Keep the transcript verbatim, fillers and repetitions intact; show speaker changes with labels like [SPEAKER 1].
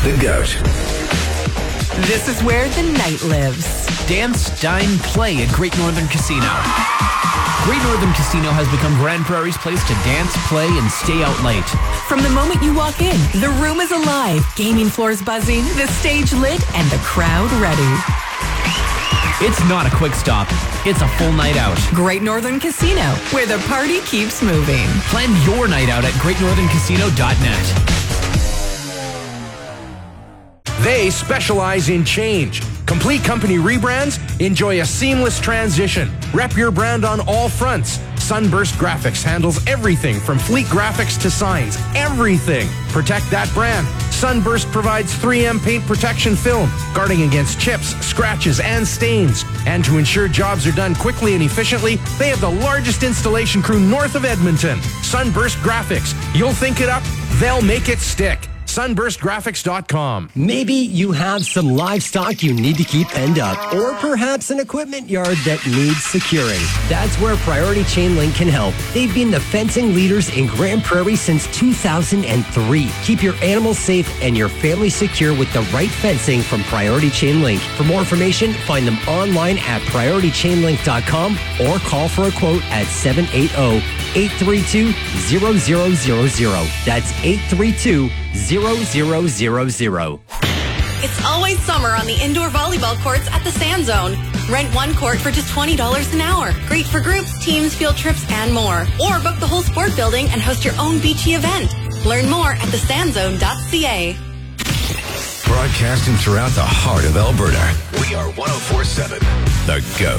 [SPEAKER 1] The Goat.
[SPEAKER 2] This is where the night lives.
[SPEAKER 3] Dance, dine, play at Great Northern Casino. Great Northern Casino has become Grand Prairie's place to dance, play, and stay out late.
[SPEAKER 2] From the moment you walk in, the room is alive, gaming floors buzzing, the stage lit, and the crowd ready.
[SPEAKER 3] It's not a quick stop. It's a full night out.
[SPEAKER 2] Great Northern Casino, where the party keeps moving.
[SPEAKER 3] Plan your night out at great northern casino dot net.
[SPEAKER 4] They specialize in change. Complete company rebrands? Enjoy a seamless transition. Rep your brand on all fronts. Sunburst Graphics handles everything from fleet graphics to signs. Everything. Protect that brand. Sunburst provides three M paint protection film, guarding against chips, scratches, and stains. And to ensure jobs are done quickly and efficiently, they have the largest installation crew north of Edmonton. Sunburst Graphics. You'll think it up, they'll make it stick. sunburst graphics dot com.
[SPEAKER 5] Maybe you have some livestock you need to keep penned up, or perhaps an equipment yard that needs securing. That's where Priority Chain Link can help. They've been the fencing leaders in Grand Prairie since two thousand three. Keep your animals safe and your family secure with the right fencing from Priority Chain Link. For more information, find them online at priority chain link dot com or call for a quote at seven eight zero, eight three two, zero zero zero zero. That's eight three two, zero zero zero zero.
[SPEAKER 6] It's always summer on the indoor volleyball courts at the Sand Zone. Rent one court for just twenty dollars an hour. Great for groups, teams, field trips, and more. Or book the whole sport building and host your own beachy event. Learn more at the sand zone dot c a.
[SPEAKER 1] Broadcasting throughout the heart of Alberta, we are one oh four point seven The Goat.